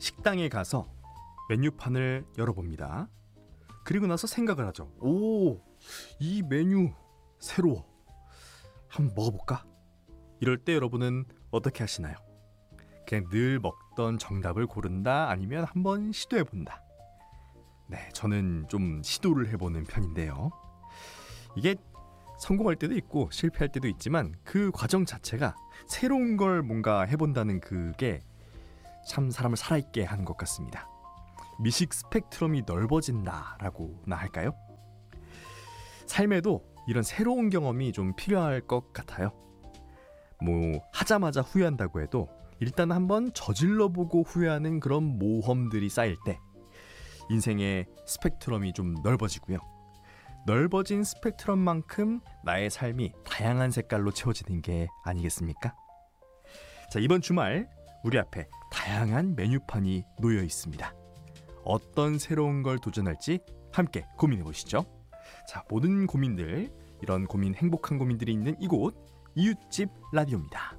식당에 가서 메뉴판을 열어봅니다. 그리고 나서 생각을 하죠. 오, 이 메뉴 새로워. 한번 먹어볼까? 이럴 때 여러분은 어떻게 하시나요? 그냥 늘 먹던 정답을 고른다, 아니면 한번 시도해본다? 네, 저는 좀 시도를 해보는 편인데요. 이게 성공할 때도 있고 실패할 때도 있지만 그 과정 자체가 새로운 걸 뭔가 해본다는 그게 참 사람을 살아있게 하는 것 같습니다. 미식 스펙트럼이 넓어진다라고나 할까요? 삶에도 이런 새로운 경험이 좀 필요할 것 같아요. 하자마자 후회한다고 해도 일단 한번 저질러보고 후회하는 그런 모험들이 쌓일 때 인생의 스펙트럼이 좀 넓어지고요. 넓어진 스펙트럼만큼 나의 삶이 다양한 색깔로 채워지는 게 아니겠습니까? 자, 이번 주말 우리 앞에 다양한 메뉴판이 놓여 있습니다. 어떤 새로운 걸 도전할지 함께 고민해 보시죠. 자, 모든 고민들, 이런 고민, 행복한 고민들이 있는 이곳, 이웃집 라디오입니다.